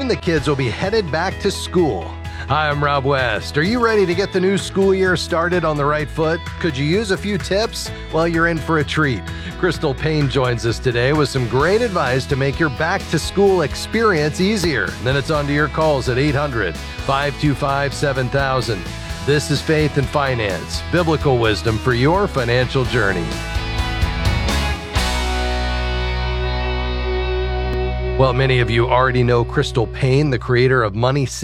soon the kids will be headed back to school. Hi, I'm Rob West. Are you ready to get the new school year started on the right foot? Could you use a few tips? Well, you're in for a treat. Crystal Payne joins us today with some great advice to make your back-to-school experience easier. Then it's on to your calls at 800-525-7000. This is Faith and Finance, biblical wisdom for your financial journey. Well, many of you already know Crystal Payne, the creator of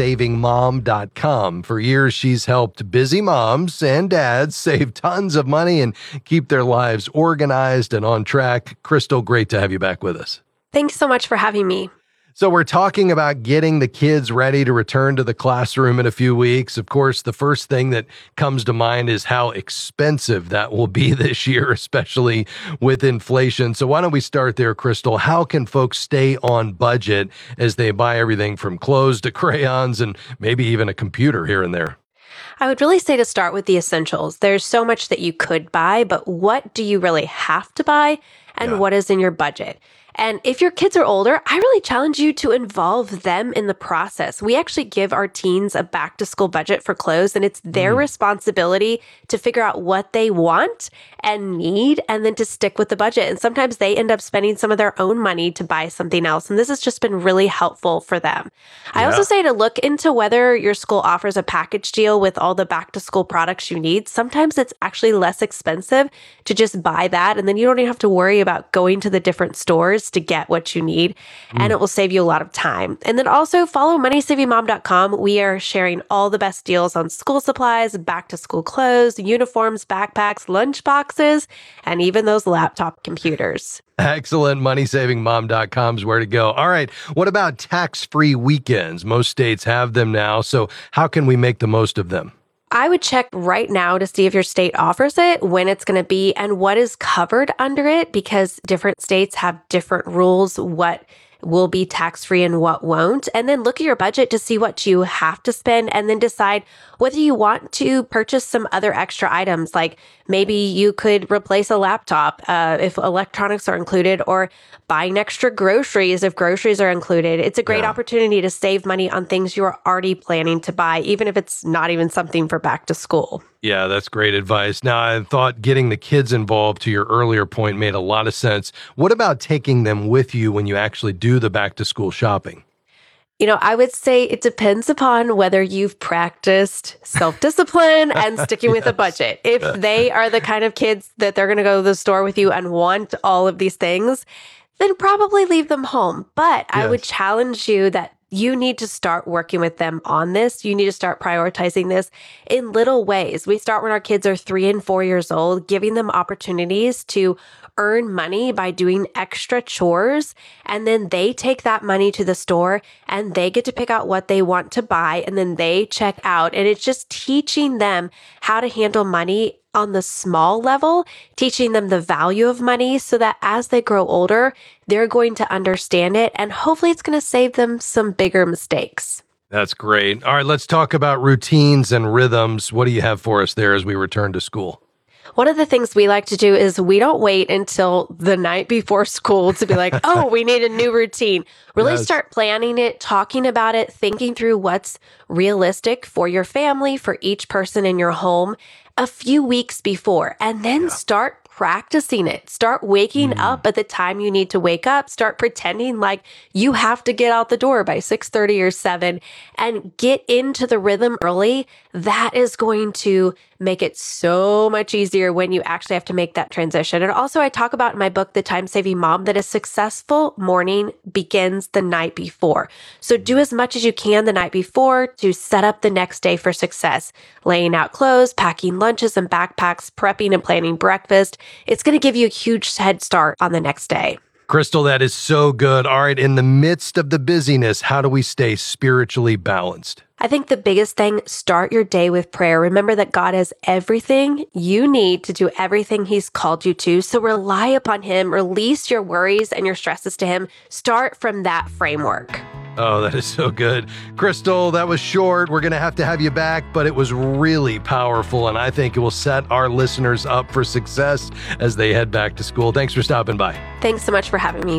MoneySavingMom.com. For years, she's helped busy moms and dads save tons of money and keep their lives organized and on track. Crystal, great to have you back with us. Thanks so much for having me. So we're talking about getting the kids ready to return to the classroom in a few weeks. Of course, the first thing that comes to mind is how expensive that will be this year, especially with inflation. So why don't we start there, Crystal? How can folks stay on budget as they buy everything from clothes to crayons and maybe even a computer here and there? I would really say to start with the essentials. There's so much that you could buy, but what do you really have to buy and what is in your budget? And if your kids are older, I really challenge you to involve them in the process. We actually give our teens a back to school budget for clothes, and it's their responsibility to figure out what they want and need, and then to stick with the budget. And sometimes they end up spending some of their own money to buy something else. And this has just been really helpful for them. I also say to look into whether your school offers a package deal with all the back to school products you need. Sometimes it's actually less expensive to just buy that, and then you don't even have to worry about going to the different stores to get what you need, and it will save you a lot of time. And then also follow MoneySavingMom.com. We are sharing all the best deals on school supplies, back to school clothes, uniforms, backpacks, lunch boxes, and even those laptop computers. Excellent. MoneySavingMom.com is where to go. All right. What about tax-free weekends? Most states have them now. So how can we make the most of them? I would check right now to see if your state offers it, when it's going to be, and what is covered under it, because different states have different rules, what will be tax-free and what won't. And then look at your budget to see what you have to spend, and then decide whether you want to purchase some other extra items. Like maybe you could replace a laptop if electronics are included, or buying extra groceries if groceries are included. It's a great opportunity to save money on things you are already planning to buy, even if it's not even something for back to school. Yeah, that's great advice. Now, I thought getting the kids involved, to your earlier point, made a lot of sense. What about taking them with you when you actually do the back to school shopping? You know, I would say it depends upon whether you've practiced self-discipline and sticking with a budget. If they are the kind of kids that they're going to go to the store with you and want all of these things, then probably leave them home. But I would challenge you that you need to start working with them on this. You need to start prioritizing this in little ways. We start when our kids are 3 and 4 years old, giving them opportunities to earn money by doing extra chores. And then they take that money to the store and they get to pick out what they want to buy, and then they check out. And it's just teaching them how to handle money on the small level, teaching them the value of money so that as they grow older, they're going to understand it, and hopefully it's going to save them some bigger mistakes. That's great. All right, let's talk about routines and rhythms. What do you have for us there as we return to school? One of the things we like to do is we don't wait until the night before school to be like, oh, we need a new routine. Really start planning it, talking about it, thinking through what's realistic for your family, for each person in your home a few weeks before, and then start practicing it. Start waking up at the time you need to wake up. Start pretending like you have to get out the door by 6:30 or 7, and get into the rhythm early. That is going to make it so much easier when you actually have to make that transition. And also, I talk about in my book, The Time-Saving Mom, that a successful morning begins the night before. So do as much as you can the night before to set up the next day for success. Laying out clothes, packing lunches and backpacks, prepping and planning breakfast. It's going to give you a huge head start on the next day. Crystal, that is so good. All right, in the midst of the busyness, how do we stay spiritually balanced? I think the biggest thing, start your day with prayer. Remember that God has everything you need to do everything He's called you to. So rely upon Him, release your worries and your stresses to Him. Start from that framework. Oh, that is so good. Crystal, that was short. We're going to have you back, but it was really powerful, and I think it will set our listeners up for success as they head back to school. Thanks for stopping by. Thanks so much for having me.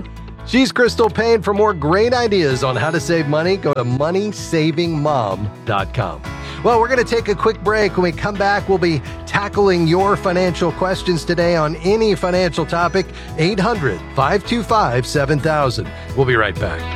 She's Crystal Payne. For more great ideas on how to save money, go to moneysavingmom.com. Well, we're going to take a quick break. When we come back, we'll be tackling your financial questions today on any financial topic. 800-525-7000. We'll be right back.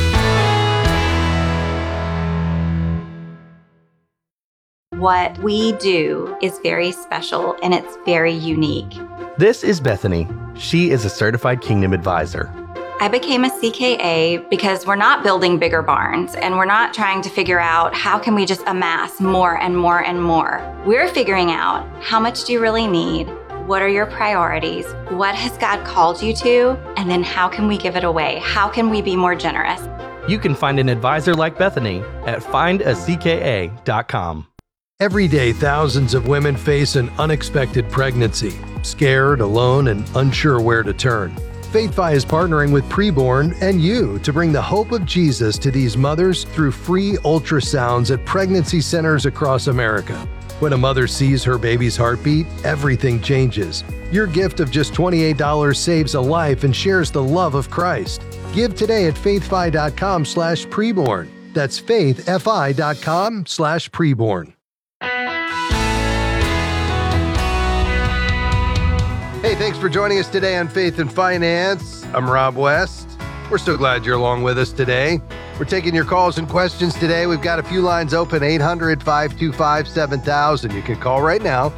What we do is very special and it's very unique. This is Bethany. She is a certified Kingdom advisor. I became a CKA because we're not building bigger barns and we're not trying to figure out how can we just amass more and more and more. We're figuring out how much do you really need? What are your priorities? What has God called you to? And then how can we give it away? How can we be more generous? You can find an advisor like Bethany at findacka.com. Every day, thousands of women face an unexpected pregnancy, scared, alone, and unsure where to turn. FaithFi is partnering with Preborn and you to bring the hope of Jesus to these mothers through free ultrasounds at pregnancy centers across America. When a mother sees her baby's heartbeat, everything changes. Your gift of just $28 saves a life and shares the love of Christ. Give today at faithfi.com/preborn. That's faithfi.com/preborn. Hey, thanks for joining us today on Faith and Finance. I'm Rob West. We're so glad you're along with us today. We're taking your calls and questions today. We've got a few lines open, 800-525-7000. You can call right now,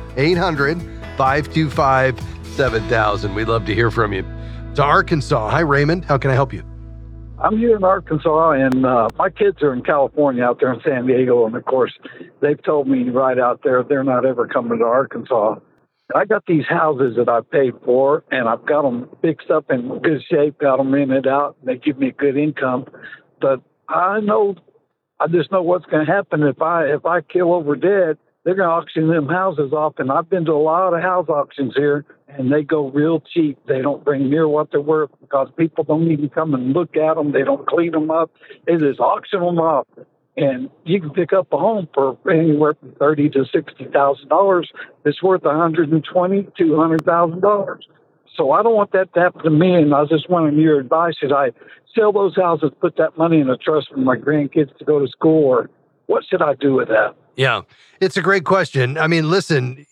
800-525-7000. We'd love to hear from you. To Arkansas. Hi, Raymond. How can I help you? I'm here in Arkansas, and my kids are in California out there in San Diego, and of course, they've told me right out there they're not ever coming to Arkansas. I got these houses that I paid for, and I've got them fixed up in good shape, got them rented out, and they give me a good income. But I just know what's going to happen if I kill over dead. They're going to auction them houses off, and I've been to a lot of house auctions here, and they go real cheap. They don't bring near what they're worth because people don't even come and look at them. They don't clean them up. They just auction them off. And you can pick up a home for anywhere from $30,000 to $60,000. It's worth $120,000, $200,000. So I don't want that to happen to me, and I just wanted your advice. Should I sell those houses, put that money in a trust for my grandkids to go to school, or what should I do with that? Yeah, it's a great question. I mean, listen,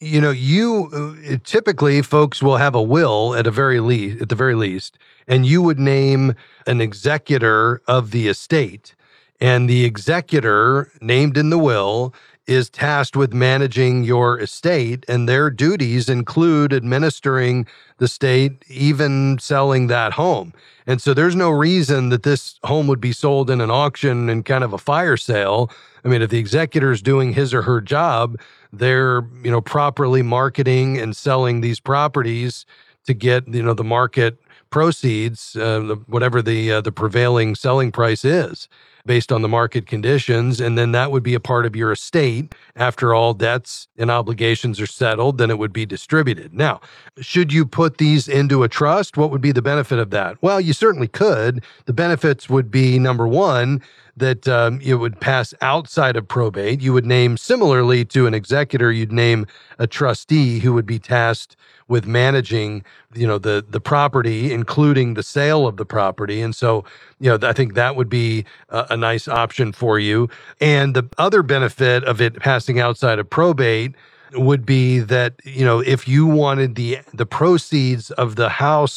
typically folks will have a will at the very least, and you would name an executor of the estate. And the executor named in the will is tasked with managing your estate, and their duties include administering the estate, even selling that home. And so there's no reason that this home would be sold in an auction and kind of a fire sale. I mean, if the executor is doing his or her job, they're, properly marketing and selling these properties to get, the market proceeds, whatever the prevailing selling price is, based on the market conditions, and then that would be a part of your estate. After all debts and obligations are settled, then it would be distributed. Now, should you put these into a trust? What would be the benefit of that? Well, you certainly could. The benefits would be, number one, that it would pass outside of probate. You would name, similarly to an executor, you'd name a trustee who would be tasked with managing, the property, including the sale of the property. And so, I think that would be a nice option for you. And the other benefit of it passing outside of probate would be that, if you wanted the proceeds of the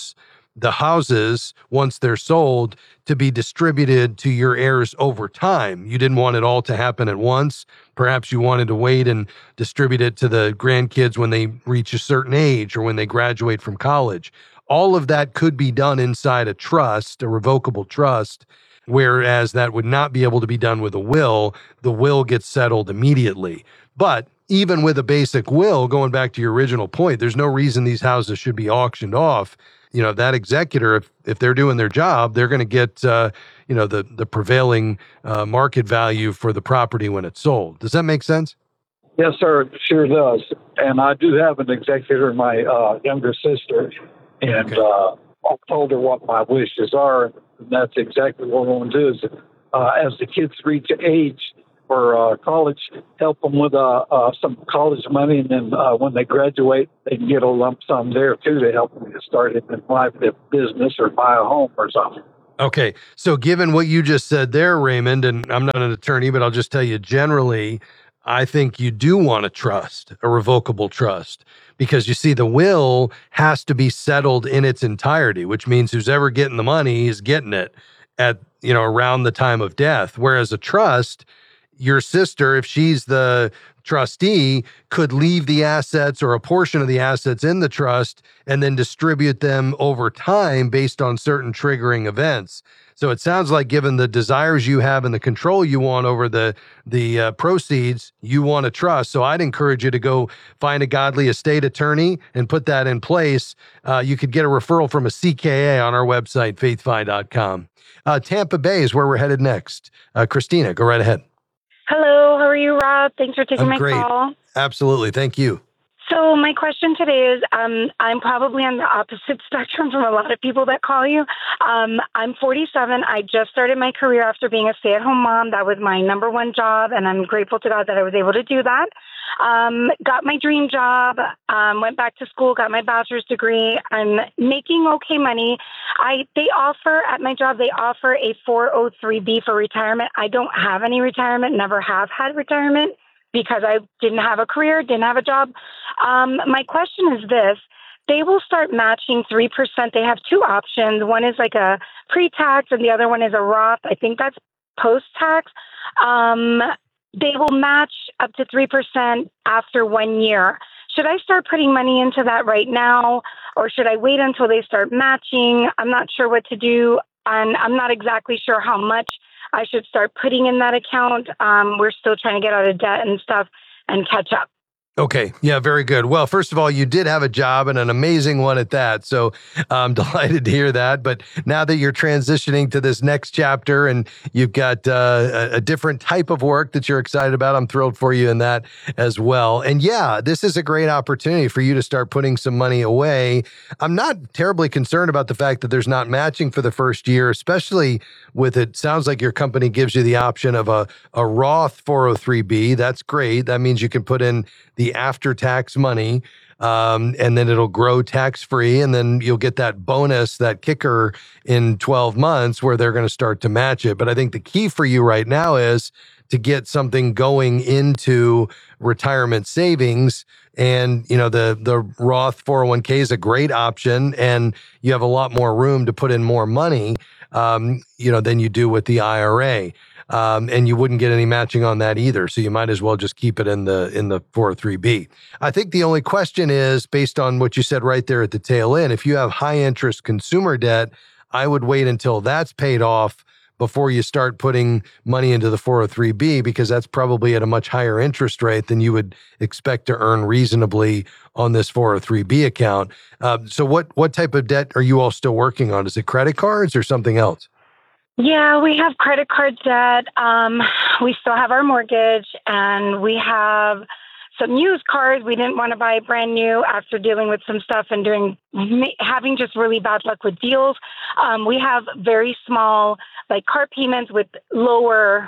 houses, once they're sold, to be distributed to your heirs over time. You didn't want it all to happen at once. Perhaps you wanted to wait and distribute it to the grandkids when they reach a certain age or when they graduate from college. All of that could be done inside a trust, a revocable trust, whereas that would not be able to be done with a will. The will gets settled immediately. But even with a basic will, going back to your original point, there's no reason these houses should be auctioned off. That executor, if they're doing their job, they're going to get, the prevailing market value for the property when it's sold. Does that make sense? Yes, sir. It sure does. And I do have an executor, my younger sister, and Okay. I told her what my wishes are, and that's exactly what we're going to do. Is as the kids reach age for college, help them with some college money, and then when they graduate, they can get a lump sum there too to help them get started in life, if business or buy a home or something. Okay. So given what you just said there, Raymond, and I'm not an attorney, but I'll just tell you generally, I think you do want a trust, a revocable trust, because you see the will has to be settled in its entirety, which means who's ever getting the money is getting it at, around the time of death. Whereas a trust, your sister, if she's the trustee, could leave the assets or a portion of the assets in the trust and then distribute them over time based on certain triggering events. So it sounds like, given the desires you have and the control you want over the proceeds, you want a trust. So I'd encourage you to go find a godly estate attorney and put that in place. You could get a referral from a CKA on our website, faithfi.com. Tampa Bay is where we're headed next. Christina, go right ahead. Hello, how are you, Rob? Thanks for taking I'm my great. call. Absolutely. Thank you. So my question today is, I'm probably on the opposite spectrum from a lot of people that call you. I'm 47. I just started my career after being a stay-at-home mom. That was my number one job, and I'm grateful to God that I was able to do that. Got my dream job, went back to school, got my bachelor's degree. I'm making okay money. They offer at my job, they offer a 403B for retirement. I don't have any retirement, never have had retirement because I didn't have a career, didn't have a job. My question is this. They will start matching 3%. They have two options. One is like a pre-tax and the other one is a Roth. I think that's post-tax. They will match up to 3% after 1 year. Should I start putting money into that right now, or should I wait until they start matching? I'm not sure what to do, and I'm not exactly sure how much I should start putting in that account. We're still trying to get out of debt and stuff and catch up. Okay. Yeah, very good. Well, first of all, you did have a job and an amazing one at that. So I'm delighted to hear that. But now that you're transitioning to this next chapter and you've got a different type of work that you're excited about, I'm thrilled for you in that as well. And yeah, this is a great opportunity for you to start putting some money away. I'm not terribly concerned about the fact that there's not matching for the first year, especially with it sounds like your company gives you the option of a Roth 403B. That's great. That means you can put in the after-tax money, and then it'll grow tax-free, and then you'll get that bonus, that kicker in 12 months where they're going to start to match it. But I think the key for you right now is to get something going into retirement savings. And, the Roth 401k is a great option, and you have a lot more room to put in more money, than you do with the IRA. And you wouldn't get any matching on that either. So you might as well just keep it in the 403B. I think the only question is, based on what you said right there at the tail end, if you have high interest consumer debt, I would wait until that's paid off before you start putting money into the 403B, because that's probably at a much higher interest rate than you would expect to earn reasonably on this 403B account. So what type of debt are you all still working on? Is it credit cards or something else? Yeah, we have credit card debt. We still have our mortgage, and we have some used cars. We didn't want to buy brand new after dealing with some stuff and having just really bad luck with deals. We have very small, car payments with lower.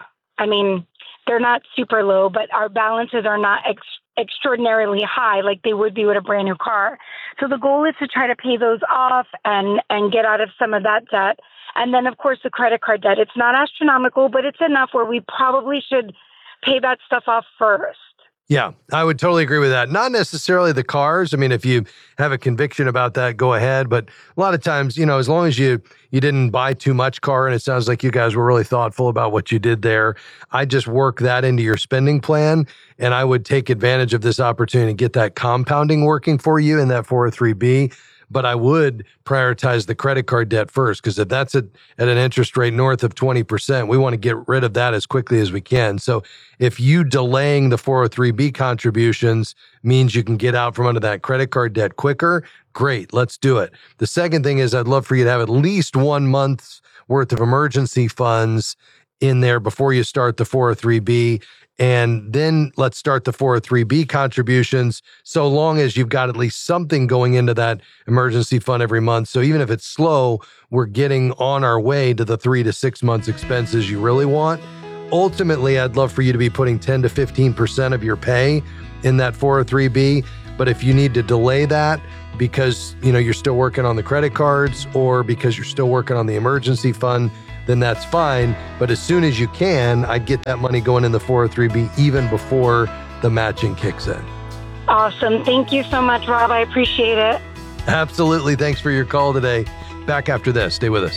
They're not super low, but our balances are not extraordinarily high like they would be with a brand new car. So the goal is to try to pay those off and get out of some of that debt. And then, of course, the credit card debt. It's not astronomical, but it's enough where we probably should pay that stuff off first. Yeah, I would totally agree with that. Not necessarily the cars. If you have a conviction about that, go ahead. But a lot of times, as long as you didn't buy too much car, and it sounds like you guys were really thoughtful about what you did there, I just work that into your spending plan, and I would take advantage of this opportunity to get that compounding working for you in that 403B. But I would prioritize the credit card debt first, because if that's at an interest rate north of 20%, we want to get rid of that as quickly as we can. So if you delaying the 403B contributions means you can get out from under that credit card debt quicker, great, let's do it. The second thing is I'd love for you to have at least 1 month's worth of emergency funds in there before you start the 403B. And then let's start the 403B contributions, so long as you've got at least something going into that emergency fund every month. So even if it's slow, we're getting on our way to the 3 to 6 months expenses you really want. Ultimately, I'd love for you to be putting 10 to 15% of your pay in that 403B. But if you need to delay that, because, you're still working on the credit cards or because you're still working on the emergency fund, then that's fine. But as soon as you can, I'd get that money going in the 403B even before the matching kicks in. Awesome. Thank you so much, Rob. I appreciate it. Absolutely. Thanks for your call today. Back after this. Stay with us.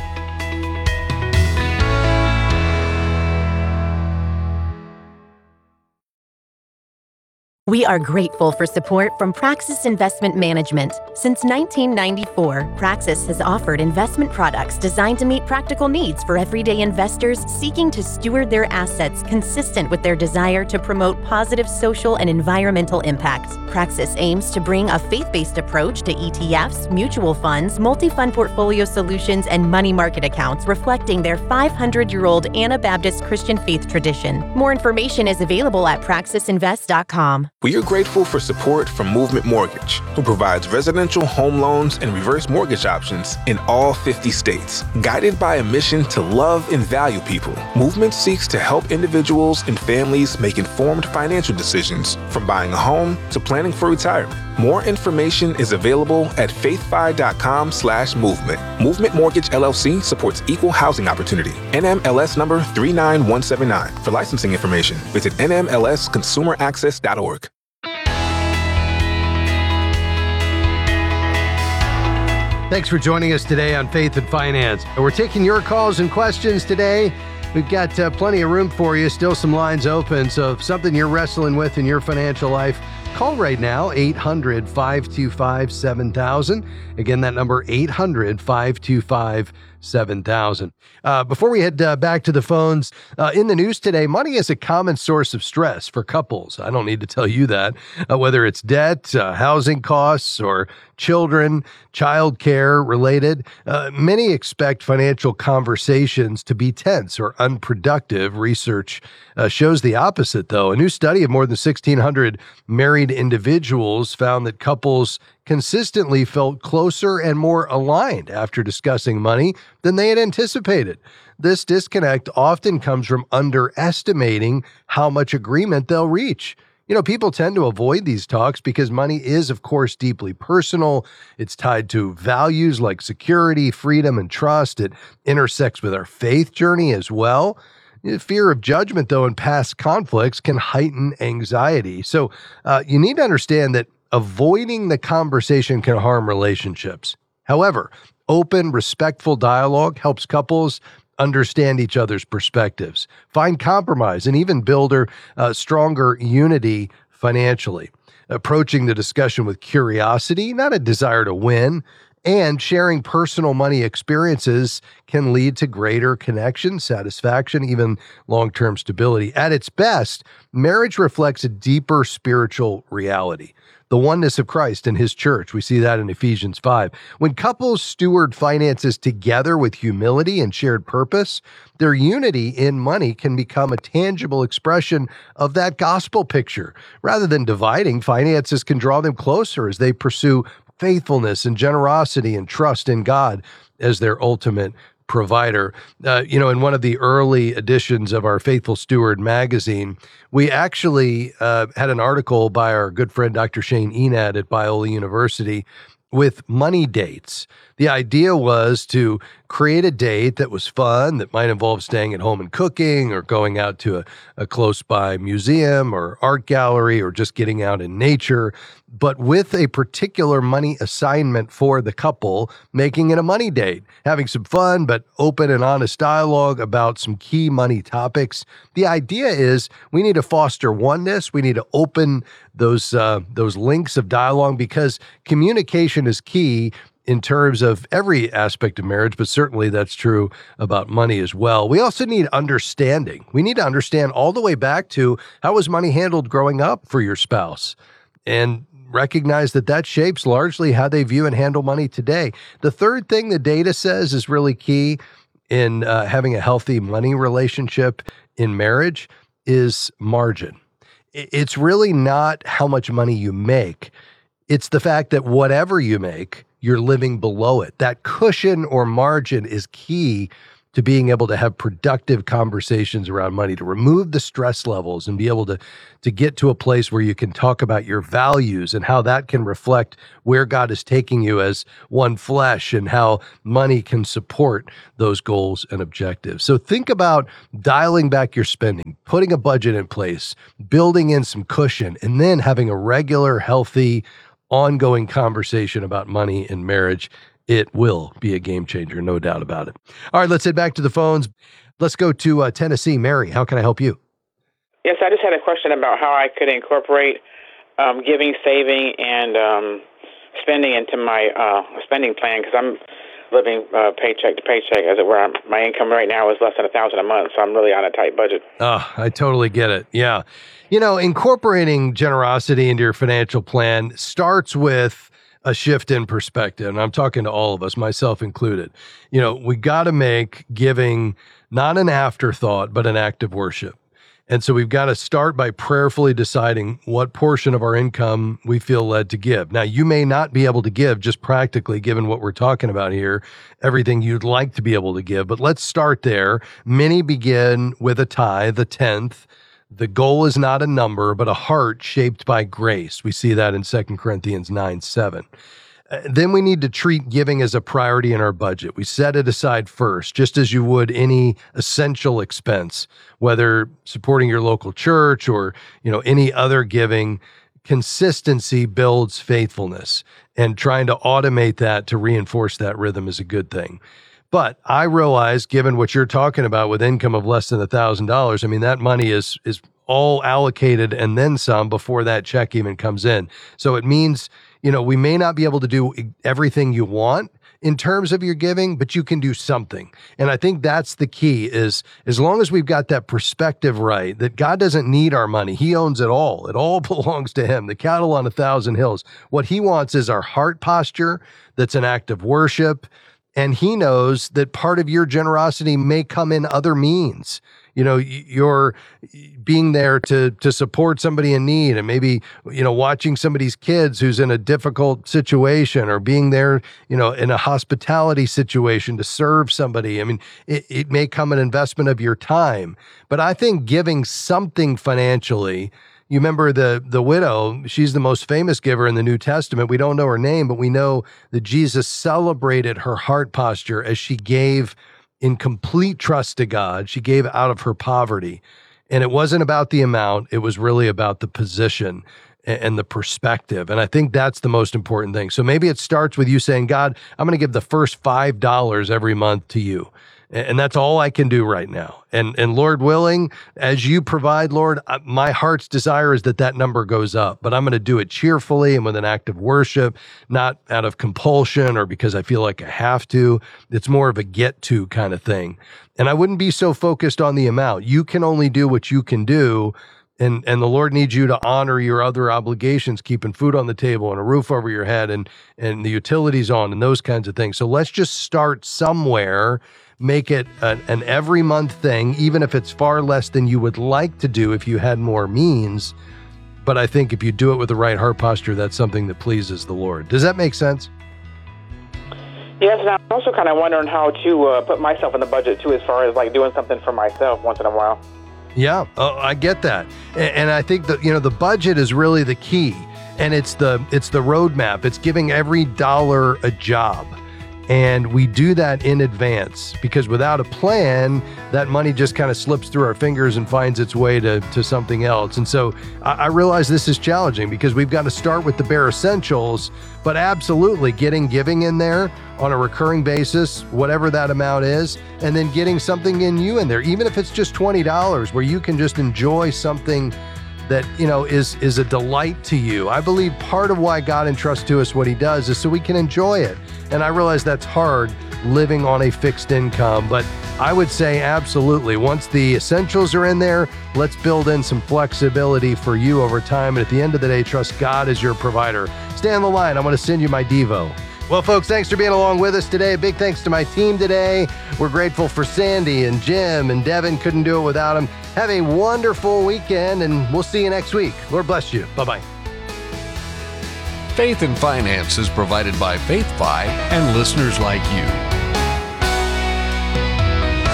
We are grateful for support from Praxis Investment Management. Since 1994, Praxis has offered investment products designed to meet practical needs for everyday investors seeking to steward their assets consistent with their desire to promote positive social and environmental impact. Praxis aims to bring a faith-based approach to ETFs, mutual funds, multi-fund portfolio solutions, and money market accounts reflecting their 500-year-old Anabaptist Christian faith tradition. More information is available at praxisinvest.com. We are grateful for support from Movement Mortgage, who provides residential home loans and reverse mortgage options in all 50 states. Guided by a mission to love and value people, Movement seeks to help individuals and families make informed financial decisions, from buying a home to planning for retirement. More information is available at faithfi.com/movement. Movement Mortgage LLC supports equal housing opportunity. NMLS number 39179. For licensing information, visit nmlsconsumeraccess.org. Thanks for joining us today on Faith and Finance. We're taking your calls and questions today. We've got plenty of room for you, still some lines open. So if something you're wrestling with in your financial life, call right now, 800-525-7000. Again, that number, 800-525-7000. Before we head back to the phones, in the news today, money is a common source of stress for couples. I don't need to tell you that. Whether it's debt, housing costs, or children, childcare related, many expect financial conversations to be tense or unproductive. Research shows the opposite, though. A new study of more than 1,600 married individuals found that couples consistently felt closer and more aligned after discussing money than they had anticipated. This disconnect often comes from underestimating how much agreement they'll reach. People tend to avoid these talks because money is, of course, deeply personal. It's tied to values like security, freedom, and trust. It intersects with our faith journey as well. Fear of judgment, though, and past conflicts can heighten anxiety. So you need to understand that avoiding the conversation can harm relationships. However, open, respectful dialogue helps couples understand each other's perspectives, find compromise, and even build stronger unity financially. Approaching the discussion with curiosity, not a desire to win, and sharing personal money experiences can lead to greater connection, satisfaction, even long-term stability. At its best, marriage reflects a deeper spiritual reality, the oneness of Christ and his church. We see that in Ephesians 5. When couples steward finances together with humility and shared purpose, their unity in money can become a tangible expression of that gospel picture. Rather than dividing, finances can draw them closer as they pursue faithfulness and generosity and trust in God as their ultimate provider. In one of the early editions of our Faithful Steward magazine, we actually had an article by our good friend Dr. Shane Enad at Biola University with money dates. The idea was to create a date that was fun, that might involve staying at home and cooking, or going out to a close-by museum or art gallery, or just getting out in nature, but with a particular money assignment for the couple, making it a money date, having some fun but open and honest dialogue about some key money topics. The idea is we need to foster oneness. We need to open those links of dialogue, because communication is key in terms of every aspect of marriage, but certainly that's true about money as well. We also need understanding. We need to understand all the way back to how was money handled growing up for your spouse, and recognize that shapes largely how they view and handle money today. The third thing the data says is really key in having a healthy money relationship in marriage is margin. It's really not how much money you make. It's the fact that whatever you make, you're living below it. That cushion or margin is key to being able to have productive conversations around money, to remove the stress levels and be able to get to a place where you can talk about your values and how that can reflect where God is taking you as one flesh and how money can support those goals and objectives. So think about dialing back your spending, putting a budget in place, building in some cushion, and then having a regular, healthy, ongoing conversation about money and marriage. It will be a game changer, no doubt about it. All right, let's head back to the phones. Let's go to Tennessee. Mary, how can I help you? Yes, I just had a question about how I could incorporate giving, saving, and spending into my spending plan, because I'm living paycheck to paycheck, as it were. My income right now is less than $1,000 a month, so I'm really on a tight budget. I totally get it. Yeah. Incorporating generosity into your financial plan starts with a shift in perspective. And I'm talking to all of us, myself included. We got to make giving not an afterthought, but an act of worship. And so we've got to start by prayerfully deciding what portion of our income we feel led to give. Now, you may not be able to give just practically, given what we're talking about here, everything you'd like to be able to give, but let's start there. Many begin with a tithe, the 10th. The goal is not a number, but a heart shaped by grace. We see that in 2 Corinthians 9:7. Then we need to treat giving as a priority in our budget. We set it aside first, just as you would any essential expense, whether supporting your local church or, any other giving. Consistency builds faithfulness, and trying to automate that to reinforce that rhythm is a good thing. But I realize, given what you're talking about with income of less than $1,000, that money is all allocated and then some before that check even comes in. So it means, we may not be able to do everything you want in terms of your giving, but you can do something. And I think that's the key, is as long as we've got that perspective right, that God doesn't need our money. He owns it all. It all belongs to him. The cattle on 1,000 hills. What he wants is our heart posture. That's an act of worship. And he knows that part of your generosity may come in other means. You're being there to support somebody in need, and maybe, watching somebody's kids who's in a difficult situation, or being there, in a hospitality situation to serve somebody. It may come an investment of your time, but I think giving something financially. You remember the widow, she's the most famous giver in the New Testament. We don't know her name, but we know that Jesus celebrated her heart posture as she gave in complete trust to God. She gave out of her poverty. And it wasn't about the amount. It was really about the position and the perspective. And I think that's the most important thing. So maybe it starts with you saying, God, I'm going to give the first $5 every month to you. And that's all I can do right now. And Lord willing, as you provide, Lord, my heart's desire is that number goes up. But I'm going to do it cheerfully and with an act of worship, not out of compulsion or because I feel like I have to. It's more of a get to kind of thing. And I wouldn't be so focused on the amount. You can only do what you can do. And the Lord needs you to honor your other obligations, keeping food on the table and a roof over your head and the utilities on and those kinds of things. So let's just start somewhere. Make it an every month thing, even if it's far less than you would like to do if you had more means. But I think if you do it with the right heart posture, that's something that pleases the Lord. Does that make sense? Yes, and I'm also kind of wondering how to put myself in the budget too, as far as like doing something for myself once in a while. Yeah, I get that. And I think that, the budget is really the key, and it's the roadmap. It's giving every dollar a job. And we do that in advance, because without a plan, that money just kind of slips through our fingers and finds its way to something else. And so I realize this is challenging, because we've got to start with the bare essentials, but absolutely getting giving in there on a recurring basis, whatever that amount is, and then getting something in there, even if it's just $20, where you can just enjoy something that, is a delight to you. I believe part of why God entrusts to us what he does is so we can enjoy it. And I realize that's hard living on a fixed income, but I would say absolutely. Once the essentials are in there, let's build in some flexibility for you over time. And at the end of the day, trust God as your provider. Stay on the line. I'm going to send you my Devo. Well, folks, thanks for being along with us today. Big thanks to my team today. We're grateful for Sandy and Jim and Devin. Couldn't do it without them. Have a wonderful weekend, and we'll see you next week. Lord bless you. Bye-bye. Faith and Finance is provided by FaithFi and listeners like you.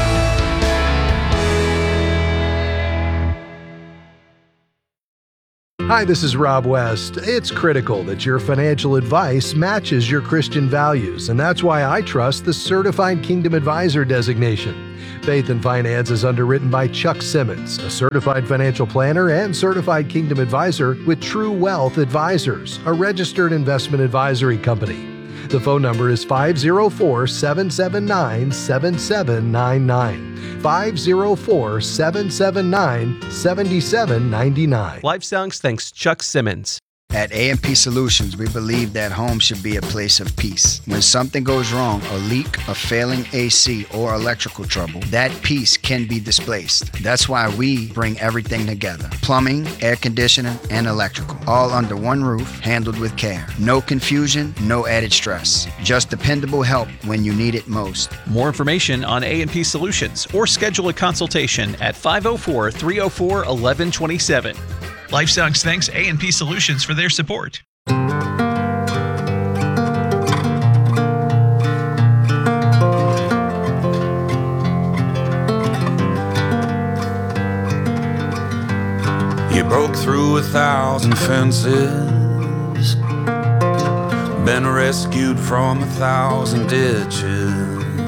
Hi, this is Rob West. It's critical that your financial advice matches your Christian values, and that's why I trust the Certified Kingdom Advisor designation. Faith and Finance is underwritten by Chuck Simmons, a certified financial planner and certified Kingdom Advisor with True Wealth Advisors, a registered investment advisory company. The phone number is 504-779-7799. 504-779-7799. Life Songs thanks Chuck Simmons. At A&P Solutions, we believe that home should be a place of peace. When something goes wrong, a leak, a failing AC, or electrical trouble, that peace can be displaced. That's why we bring everything together. Plumbing, air conditioner, and electrical. All under one roof, handled with care. No confusion, no added stress. Just dependable help when you need it most. More information on A&P Solutions or schedule a consultation at 504-304-1127. Life Songs thanks A&P Solutions for their support. You broke through 1,000 fences, been rescued from 1,000 ditches.